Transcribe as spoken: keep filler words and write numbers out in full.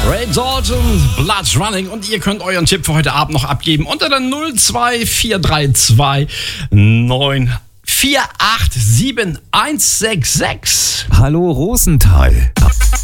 Ray Dalton, Blood's Running. Und ihr könnt euren Tipp für heute Abend noch abgeben unter der null zwei vier drei zwei neun vier acht sieben eins sechs sechs. Hallo Rosenthal.